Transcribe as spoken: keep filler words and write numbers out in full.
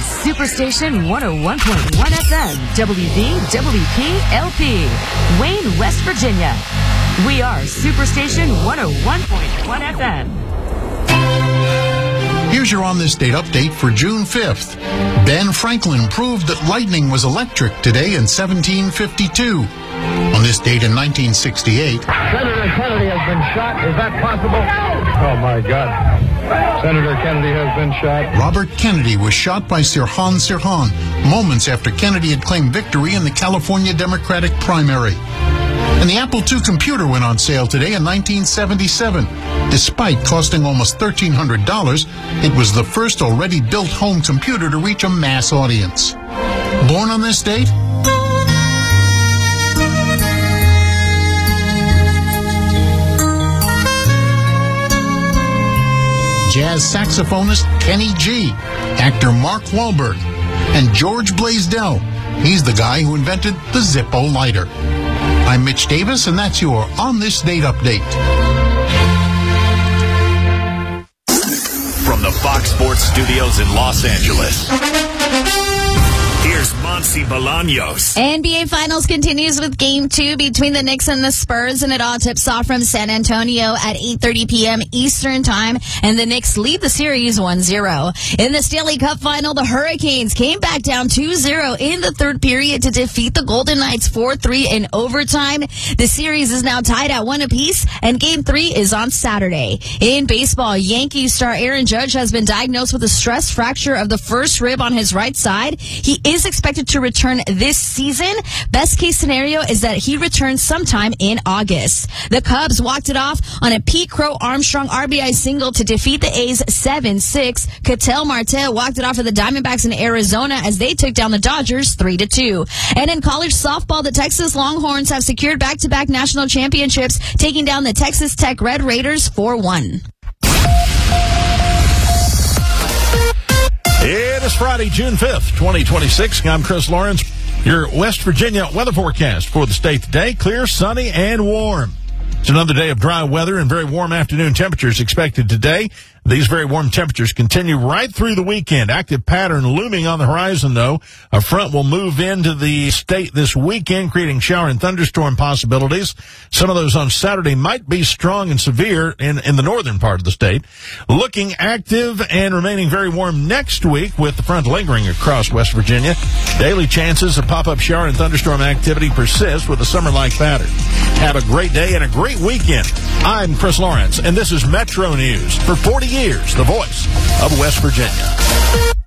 Superstation one oh one point one F M, W V W P L P, Wayne, West Virginia. We are Superstation one oh one point one F M. Here's your On This Date update for June fifth. Ben Franklin proved that lightning was electric today in seventeen fifty-two. On this date in nineteen sixty-eight, Senator Kennedy has been shot. Is that possible? Oh, my God. Senator Kennedy has been shot. Robert Kennedy was shot by Sirhan Sirhan moments after Kennedy had claimed victory in the California Democratic primary. And the Apple two computer went on sale today in nineteen seventy-seven. Despite costing almost thirteen hundred dollars, it was the first already built home computer to reach a mass audience. Born on this date? Jazz saxophonist Kenny G, actor Mark Wahlberg, and George Blaisdell. He's the guy who invented the Zippo lighter. I'm Mitch Davis, and that's your On This Date update. From the Fox Sports Studios in Los Angeles, here's Monsi Bolaños. N B A Finals continues with Game two between the Knicks and the Spurs, and it all tips off from San Antonio at eight thirty p.m. Eastern Time, and the Knicks lead the series one zero. In the Stanley Cup Final, the Hurricanes came back down two zero in the third period to defeat the Golden Knights four three in overtime. The series is now tied at one apiece, and Game three is on Saturday. In baseball, Yankees star Aaron Judge has been diagnosed with a stress fracture of the first rib on his right side. He is expected to return this season. Best case scenario is that he returns sometime in August. The Cubs walked it off on a Pete Crow Armstrong R B I single to defeat the A's seven six. Ketel Marte walked it off for the Diamondbacks in Arizona as they took down the Dodgers three to two. And in college softball, the Texas Longhorns have secured back-to-back national championships, taking down the Texas Tech Red Raiders four one. It is Friday, June fifth, twenty twenty-six. I'm Chris Lawrence. Your West Virginia weather forecast for the state today. Clear, sunny, and warm. It's another day of dry weather and very warm afternoon temperatures expected today. These very warm temperatures continue right through the weekend. Active pattern looming on the horizon, though. A front will move into the state this weekend, creating shower and thunderstorm possibilities. Some of those on Saturday might be strong and severe in, in the northern part of the state. Looking active and remaining very warm next week with the front lingering across West Virginia. Daily chances of pop-up shower and thunderstorm activity persist with a summer-like pattern. Have a great day and a great weekend. I'm Chris Lawrence, and this is Metro News. For forty years, the voice of West Virginia.